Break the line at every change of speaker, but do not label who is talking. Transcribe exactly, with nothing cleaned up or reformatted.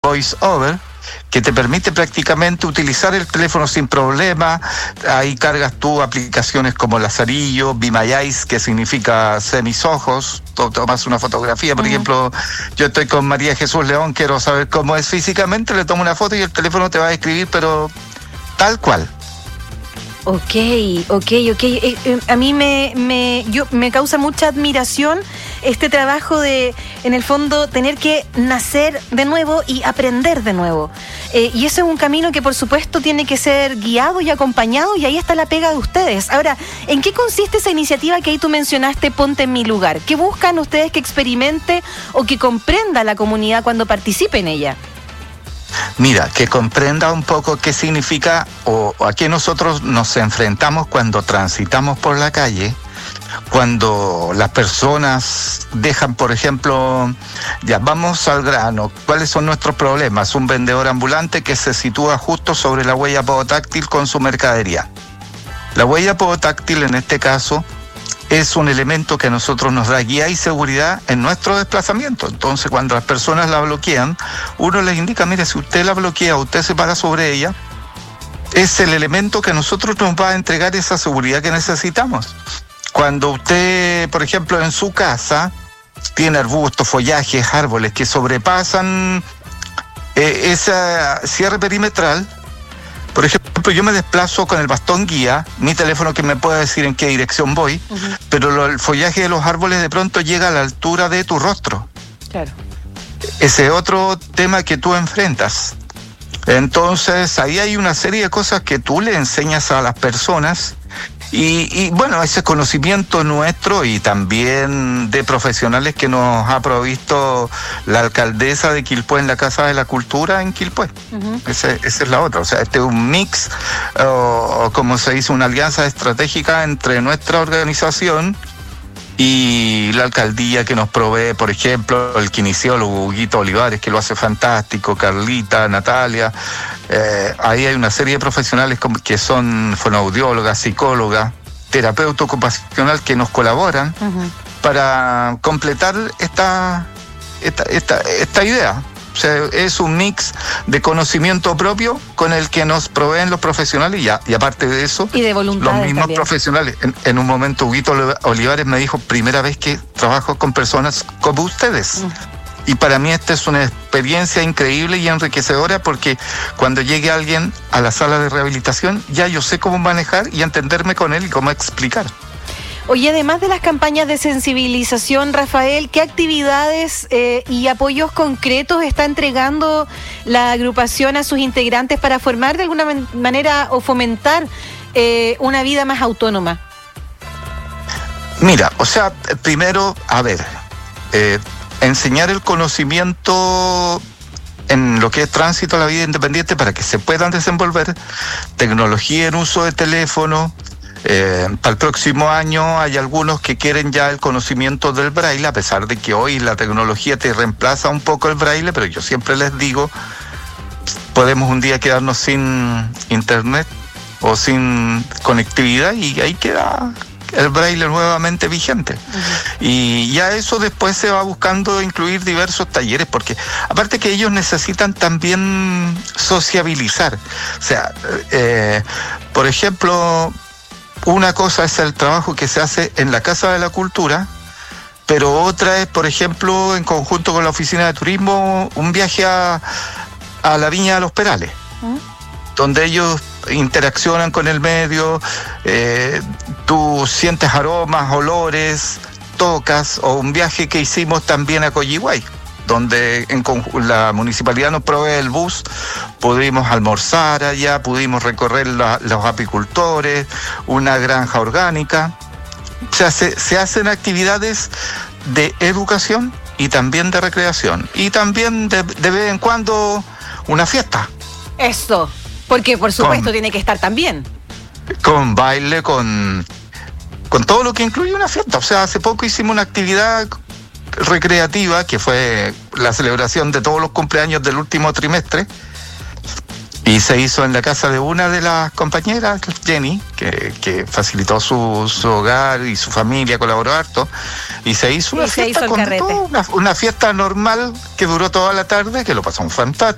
Voice Over, que te permite prácticamente utilizar el teléfono sin problema. Ahí cargas tú aplicaciones como Lazarillo, Be My Eyes, que significa sé mis ojos. Tomas una fotografía, por uh-huh. ejemplo, yo estoy con María Jesús León, quiero saber cómo es físicamente, le tomo una foto y el teléfono te va a escribir, pero tal cual.
Ok, ok, ok. Eh, eh, a mí me, me, yo, me causa mucha admiración este trabajo de, en el fondo, tener que nacer de nuevo y aprender de nuevo. Eh, y eso es un camino que, por supuesto, tiene que ser guiado y acompañado, y ahí está la pega de ustedes. Ahora, ¿en qué consiste esa iniciativa que ahí tú mencionaste, Ponte en mi lugar? ¿Qué buscan ustedes que experimente o que comprenda la comunidad cuando participe en ella?
Mira, que comprenda un poco qué significa o, o a qué nosotros nos enfrentamos cuando transitamos por la calle, cuando las personas dejan, por ejemplo, ya vamos al grano, ¿cuáles son nuestros problemas? Un vendedor ambulante que se sitúa justo sobre la huella podotáctil con su mercadería. La huella podotáctil, en este caso, es un elemento que a nosotros nos da guía y seguridad en nuestro desplazamiento. Entonces, cuando las personas la bloquean, uno les indica, mire, si usted la bloquea, usted se para sobre ella, es el elemento que a nosotros nos va a entregar esa seguridad que necesitamos. Cuando usted, por ejemplo, en su casa, tiene arbustos, follajes, árboles que sobrepasan eh, ese cierre perimetral, por ejemplo, yo me desplazo con el bastón guía, mi teléfono que me puede decir en qué dirección voy, uh-huh. pero lo, el follaje de los árboles de pronto llega a la altura de tu rostro. Claro. Ese es otro tema que tú enfrentas. Entonces, ahí hay una serie de cosas que tú le enseñas a las personas. Y, y bueno, ese conocimiento nuestro y también de profesionales que nos ha provisto la alcaldesa de Quilpué en la Casa de la Cultura en Quilpué. Uh-huh. Ese, esa es la otra. O sea, este es un mix, o, o como se dice, una alianza estratégica entre nuestra organización y la alcaldía, que nos provee, por ejemplo, el kinesiólogo Huguito Olivares, que lo hace fantástico, Carlita, Natalia. Eh, ahí hay una serie de profesionales que son fonoaudiólogas, psicólogas, terapeuta ocupacional que nos colaboran uh-huh. para completar esta, esta, esta, esta idea. O sea, es un mix de conocimiento propio con el que nos proveen los profesionales y, ya, y aparte de eso,
y de
los mismos
también.
Profesionales. En, en un momento, Huguito Olivares me dijo, primera vez que trabajo con personas como ustedes. Uh-huh. Y para mí esta es una experiencia increíble y enriquecedora, porque cuando llegue alguien a la sala de rehabilitación, ya yo sé cómo manejar y entenderme con él y cómo explicar.
Oye, además de las campañas de sensibilización, Rafael, ¿qué actividades eh, y apoyos concretos está entregando la agrupación a sus integrantes para formar de alguna man- manera o fomentar eh, una vida más autónoma?
Mira, o sea, primero, a ver, eh, enseñar el conocimiento en lo que es tránsito a la vida independiente para que se puedan desenvolver, tecnología en uso de teléfono. Eh, para el próximo año hay algunos que quieren ya el conocimiento del braille, a pesar de que hoy la tecnología te reemplaza un poco el braille, pero yo siempre les digo, podemos un día quedarnos sin internet o sin conectividad y ahí queda el braille nuevamente vigente. Uh-huh. Y ya eso después se va buscando incluir diversos talleres, porque aparte que ellos necesitan también sociabilizar. O sea, eh, por ejemplo, una cosa es el trabajo que se hace en la Casa de la Cultura, pero otra es, por ejemplo, en conjunto con la Oficina de Turismo, un viaje a, a la Viña de los Perales, ¿Mm? donde ellos interaccionan con el medio, eh, tú sientes aromas, olores, tocas, o un viaje que hicimos también a Coyihuay, donde en la municipalidad nos provee el bus, pudimos almorzar allá, pudimos recorrer la, los apicultores, una granja orgánica. O sea, se, se hacen actividades de educación y también de recreación. Y también de, de vez en cuando una fiesta.
Eso, porque por supuesto con, tiene que estar también.
Con baile, con, con todo lo que incluye una fiesta. O sea, hace poco hicimos una actividad recreativa, que fue la celebración de todos los cumpleaños del último trimestre, y se hizo en la casa de una de las compañeras, Jenny, que, que facilitó su, su hogar y su familia, colaboró harto, y se hizo una
y
fiesta
se hizo
con todo, una, una fiesta normal que duró toda la tarde, que lo pasamos fantástico.